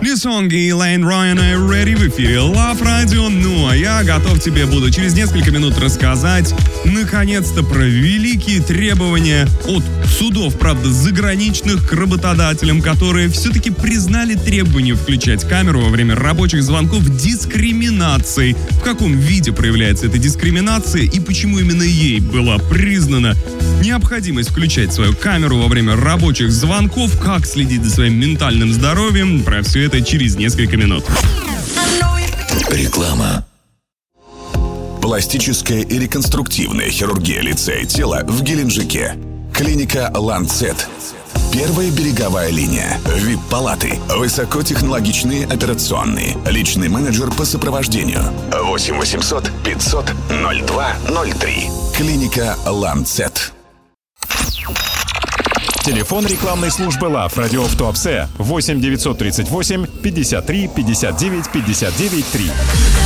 Лисонг и Лейн Райан ready в эфире Love Radio. Ну, а я готов тебе буду через несколько минут рассказать, наконец-то, про великие требования от судов, правда, заграничных, к работодателям, которые все-таки признали требование включать камеру во время рабочих звонков дискриминацией. В каком виде проявляется эта дискриминация и почему именно ей была признана необходимость включать свою камеру во время рабочих звонков, как следить за своим ментальным здоровьем. Про все это через несколько минут. Реклама. Пластическая и реконструктивная хирургия лица и тела в Геленджике. Клиника «Ланцет». Первая береговая линия. ВИП-палаты. Высокотехнологичные операционные. Личный менеджер по сопровождению. 8 800 500 02 03. Клиника «Ланцет». Телефон рекламной службы Love Radio в Туапсе 8 938 53 59 59 3.